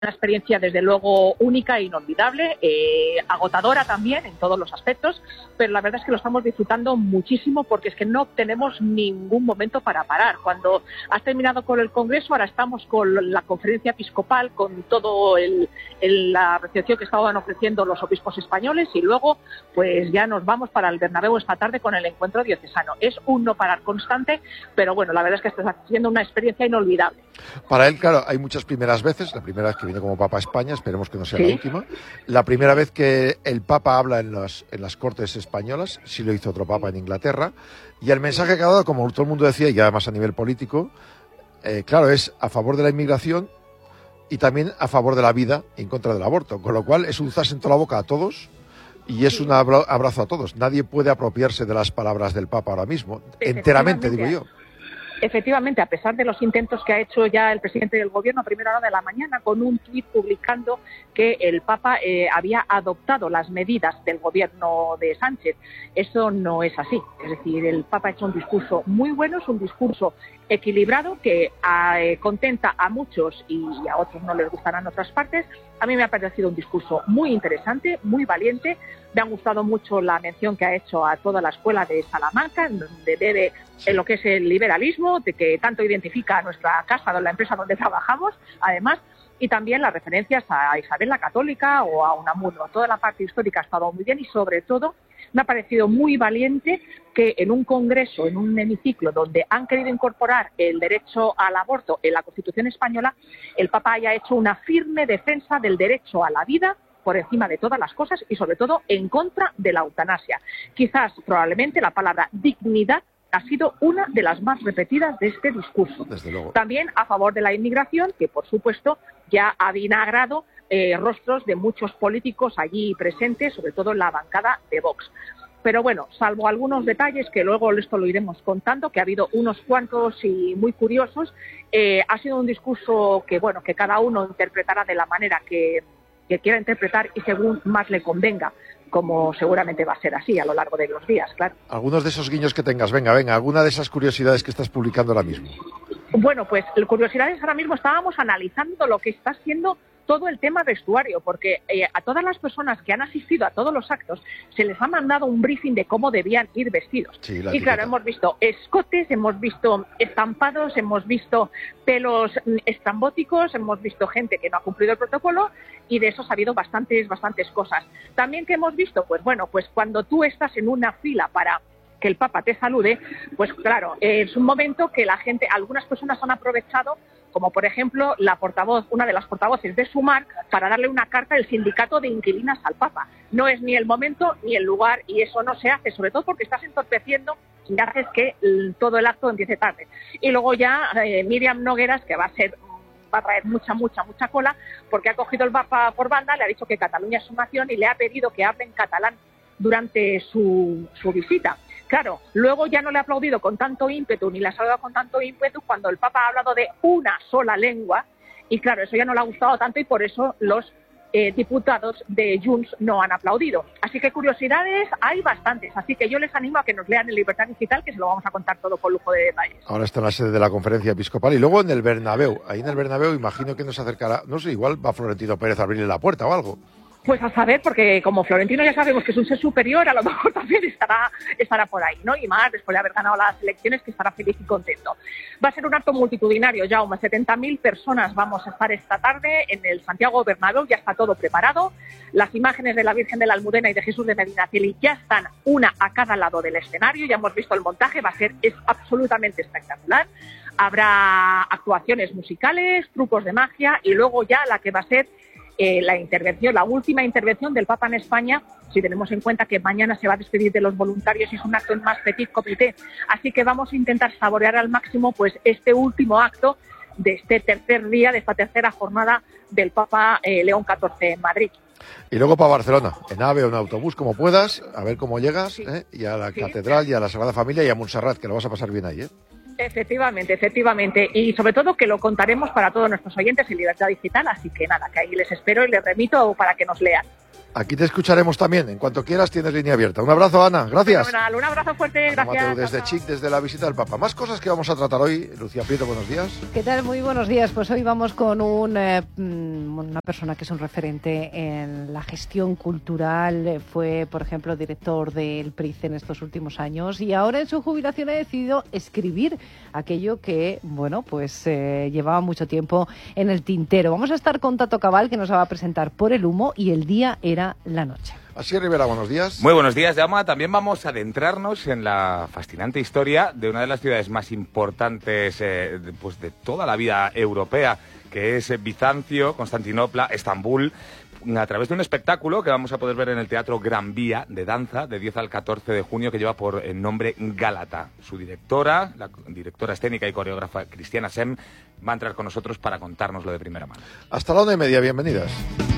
una experiencia desde luego única e inolvidable, agotadora también en todos los aspectos, pero la verdad es que lo estamos disfrutando muchísimo porque es que no tenemos ningún momento para parar. Cuando has terminado con el Congreso, ahora estamos con la conferencia episcopal, con todo la recepción que estaban ofreciendo los obispos españoles y luego pues ya nos vamos para el Bernabéu esta tarde con el encuentro diocesano. Es un no parar constante, pero bueno, la verdad es que está siendo una experiencia inolvidable. Para él, claro, hay muchas primeras veces. La primera vez que viene como Papa a España, esperemos que no sea la última. La primera vez que el Papa habla en las Cortes españolas, sí lo hizo otro Papa en Inglaterra. Y el mensaje que ha dado, como todo el mundo decía, y además a nivel político, claro, es a favor de la inmigración y también a favor de la vida y en contra del aborto. Con lo cual es un zas en toda la boca a todos y es un abrazo a todos. Nadie puede apropiarse de las palabras del Papa ahora mismo, enteramente, digo yo. Efectivamente, a pesar de los intentos que ha hecho ya el presidente del Gobierno a primera hora de la mañana con un tuit publicando que el Papa había adoptado las medidas del Gobierno de Sánchez, eso no es así. Es decir, el Papa ha hecho un discurso muy bueno, es un discurso equilibrado que contenta a muchos y a otros no les gustarán otras partes. A mí me ha parecido un discurso muy interesante, muy valiente. Me ha gustado mucho la mención que ha hecho a toda la escuela de Salamanca, donde debe en lo que es el liberalismo, de que tanto identifica a nuestra casa, la empresa donde trabajamos, además, y también las referencias a Isabel la Católica o a Unamuno. Toda la parte histórica ha estado muy bien y, sobre todo, me ha parecido muy valiente que en un congreso, en un hemiciclo donde han querido incorporar el derecho al aborto en la Constitución española, el Papa haya hecho una firme defensa del derecho a la vida por encima de todas las cosas y, sobre todo, en contra de la eutanasia. Quizás, probablemente, la palabra dignidad ha sido una de las más repetidas de este discurso. Desde luego. También a favor de la inmigración, que por supuesto ya ha vinagrado rostros de muchos políticos allí presentes, sobre todo en la bancada de Vox. Pero bueno, salvo algunos detalles que luego esto lo iremos contando, que ha habido unos cuantos y muy curiosos, ha sido un discurso que, bueno, que cada uno interpretará de la manera que quiera interpretar y según más le convenga, como seguramente va a ser así a lo largo de los días, claro. Algunos de esos guiños que tengas, venga, alguna de esas curiosidades que estás publicando ahora mismo. Bueno, pues curiosidades, ahora mismo estábamos analizando lo que está siendo todo el tema vestuario, porque a todas las personas que han asistido a todos los actos se les ha mandado un briefing de cómo debían ir vestidos. Sí, y claro, hemos visto escotes, hemos visto estampados, hemos visto pelos estrambóticos, hemos visto gente que no ha cumplido el protocolo y de eso ha habido bastantes cosas. También que hemos visto, pues bueno, pues cuando tú estás en una fila para que el Papa te salude, pues claro, es un momento que la gente, algunas personas han aprovechado, como por ejemplo una de las portavoces de Sumar, para darle una carta del sindicato de inquilinas al Papa. No es ni el momento ni el lugar y eso no se hace, sobre todo porque estás entorpeciendo y haces que todo el acto empiece tarde. Y luego ya Míriam Nogueras, que va a traer mucha cola, porque ha cogido el Papa por banda, le ha dicho que Cataluña es su nación y le ha pedido que hable en catalán durante su visita. Claro, luego ya no le ha aplaudido con tanto ímpetu, ni le ha saludado con tanto ímpetu cuando el Papa ha hablado de una sola lengua, y claro, eso ya no le ha gustado tanto y por eso los diputados de Junts no han aplaudido. Así que curiosidades hay bastantes, así que yo les animo a que nos lean en Libertad Digital, que se lo vamos a contar todo con lujo de detalles. Ahora está en la sede de la conferencia episcopal y luego en el Bernabéu. Ahí en el Bernabéu imagino que nos acercará, no sé, igual va Florentino Pérez a abrirle la puerta o algo. Pues a saber, porque como Florentino ya sabemos que es un ser superior, a lo mejor también estará por ahí, ¿no? Y más después de haber ganado las elecciones, que estará feliz y contento. Va a ser un acto multitudinario, Jaume. 70.000 personas vamos a estar esta tarde en el Santiago Bernabéu, ya está todo preparado. Las imágenes de la Virgen de la Almudena y de Jesús de Medinaceli ya están una a cada lado del escenario, ya hemos visto el montaje, es absolutamente espectacular. Habrá actuaciones musicales, trucos de magia y luego ya la que va a ser la última intervención del Papa en España, si tenemos en cuenta que mañana se va a despedir de los voluntarios y es un acto en más petit comité. Así que vamos a intentar saborear al máximo pues este último acto de este tercer día, de esta tercera jornada del Papa León XIV en Madrid. Y luego para Barcelona, en AVE o en autobús, como puedas, a ver cómo llegas, sí. Y a la Catedral y a la Sagrada Familia y a Montserrat, que lo vas a pasar bien ahí, ¿eh? Efectivamente. Y sobre todo que lo contaremos para todos nuestros oyentes en Libertad Digital, así que nada, que ahí les espero y les remito para que nos lean. Aquí te escucharemos también. En cuanto quieras, tienes línea abierta. Un abrazo, Ana. Gracias. Fenomenal. Un abrazo fuerte. Ana Gracias. Mateu desde Chic, desde la visita del Papa. Más cosas que vamos a tratar hoy. Lucía Prieto, buenos días. ¿Qué tal? Muy buenos días. Pues hoy vamos con una persona que es un referente en la gestión cultural. Fue, por ejemplo, director del PRIC en estos últimos años y ahora en su jubilación ha decidido escribir aquello que, bueno, pues llevaba mucho tiempo en el tintero. Vamos a estar con Tato Cabal, que nos va a presentar Por el humo y el día era la noche. Así Rivera, buenos días. Muy buenos días, Jaume. También vamos a adentrarnos en la fascinante historia de una de las ciudades más importantes pues de toda la vida europea, que es Bizancio, Constantinopla, Estambul, a través de un espectáculo que vamos a poder ver en el Teatro Gran Vía de danza de 10 al 14 de junio que lleva por nombre Gálata. Su directora, la directora escénica y coreógrafa Cristiana Sem, va a entrar con nosotros para contárnoslo de primera mano. Hasta la 1:30, bienvenidas.